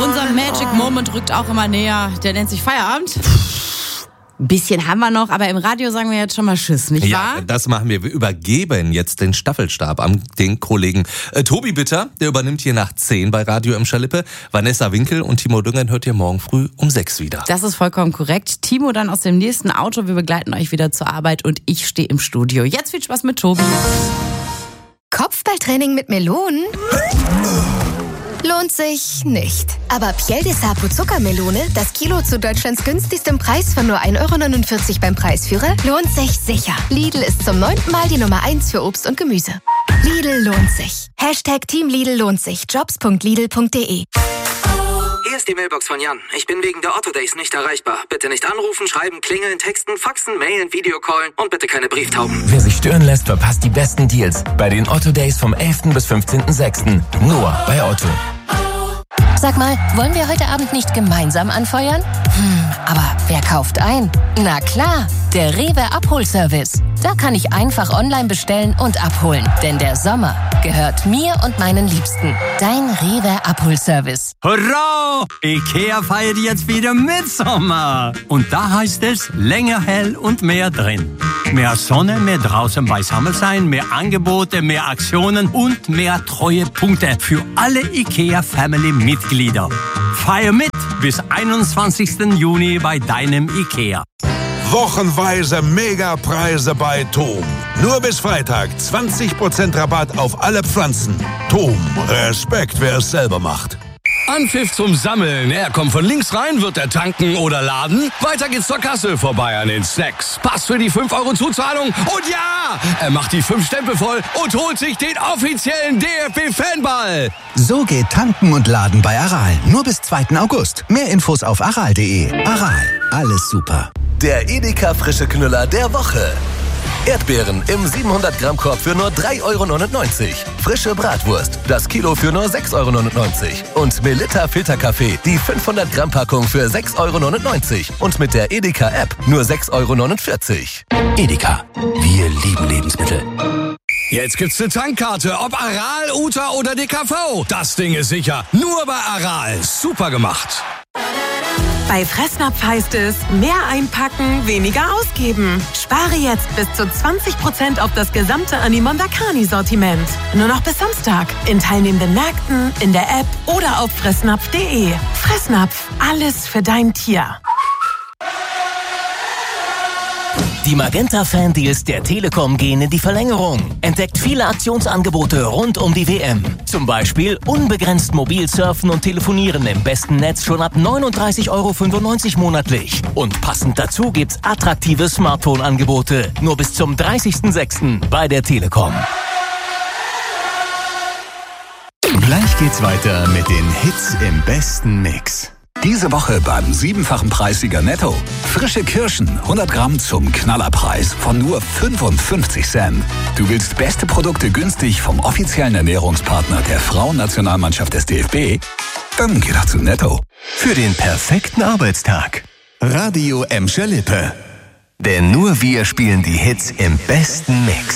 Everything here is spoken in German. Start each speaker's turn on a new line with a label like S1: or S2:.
S1: Unser Magic Moment rückt auch immer näher. Der nennt sich Feierabend. Ein bisschen haben wir noch, aber im Radio sagen wir jetzt schon mal Tschüss, nicht wahr?
S2: Ja, das machen wir. Wir übergeben jetzt den Staffelstab an den Kollegen Tobi Bitter, der übernimmt hier nach 10 bei Radio M. Schalippe. Vanessa Winkel und Timo Düngen hört ihr morgen früh um 6 wieder.
S1: Das ist vollkommen korrekt. Timo dann aus dem nächsten Auto. Wir begleiten euch wieder zur Arbeit und ich stehe im Studio. Jetzt viel Spaß mit Tobi.
S3: Kopfballtraining mit Melonen? Lohnt sich nicht. Aber Piel de Sapo Zuckermelone, das Kilo zu Deutschlands günstigstem Preis von nur 1,49 € beim Preisführer, lohnt sich sicher. Lidl ist zum 9. Mal die Nummer 1 für Obst und Gemüse. Lidl lohnt sich. #Team Lidl lohnt sich. Jobs.lidl.de.
S4: Hier ist die Mailbox von Jan. Ich bin wegen der Otto Days nicht erreichbar. Bitte nicht anrufen, schreiben, klingeln, texten, faxen, mailen, Videocallen und bitte keine Brieftauben.
S5: Wer sich stören lässt, verpasst die besten Deals bei den Otto Days vom 11. bis 15.06. Nur bei Otto.
S6: Sag mal, wollen wir heute Abend nicht gemeinsam anfeuern? Aber wer kauft ein? Na klar, der Rewe Abholservice. Da kann ich einfach online bestellen und abholen. Denn der Sommer gehört mir und meinen Liebsten. Dein Rewe Abholservice.
S7: Hurra! Ikea feiert jetzt wieder Mitsommer. Und da heißt es länger hell und mehr drin. Mehr Sonne, mehr draußen beisammen sein, mehr Angebote, mehr Aktionen und mehr Treuepunkte für alle Ikea-Family-Mitglieder. Feier mit bis 21. Juni bei deinem Ikea.
S8: Wochenweise Megapreise bei Thom. Nur bis Freitag 20% Rabatt auf alle Pflanzen. Thom, Respekt, wer es selber macht.
S9: Anpfiff zum Sammeln. Er kommt von links rein, wird er tanken oder laden. Weiter geht's zur Kasse, vorbei an den Snacks. Pass für die 5 € Zuzahlung. Und ja, er macht die 5 Stempel voll und holt sich den offiziellen DFB-Fanball.
S10: So geht Tanken und Laden bei Aral. Nur bis 2. August. Mehr Infos auf aral.de. Aral, alles super.
S5: Der Edeka frische Knüller der Woche. Erdbeeren im 700-Gramm-Korb für nur 3,99 €. Frische Bratwurst, das Kilo für nur 6,99 €. Und Melitta Filterkaffee, die 500-Gramm-Packung für 6,99 €. Und mit der Edeka-App nur 6,49 €.
S10: Edeka, wir lieben Lebensmittel.
S9: Jetzt gibt's eine Tankkarte, ob Aral, Uta oder DKV. Das Ding ist sicher. Nur bei Aral. Super gemacht.
S11: Bei Fressnapf heißt es, mehr einpacken, weniger ausgeben. Spare jetzt bis zu 20% auf das gesamte Animondakani-Sortiment. Nur noch bis Samstag. In teilnehmenden Märkten, in der App oder auf fressnapf.de. Fressnapf, alles für dein Tier.
S5: Die Magenta-Fan-Deals der Telekom gehen in die Verlängerung. Entdeckt viele Aktionsangebote rund um die WM. Zum Beispiel unbegrenzt mobil surfen und telefonieren im besten Netz schon ab 39,95 € monatlich. Und passend dazu gibt's attraktive Smartphone-Angebote. Nur bis zum 30.06. bei der Telekom.
S10: Gleich geht's weiter mit den Hits im besten Mix. Diese Woche beim 7-fachen Preissieger Netto. Frische Kirschen, 100 Gramm zum Knallerpreis von nur 55 Cent. Du willst beste Produkte günstig vom offiziellen Ernährungspartner der Frauennationalmannschaft des DFB? Dann geh doch zu Netto. Für den perfekten Arbeitstag. Radio M. Schalippe.
S5: Denn nur wir spielen die Hits im besten Mix.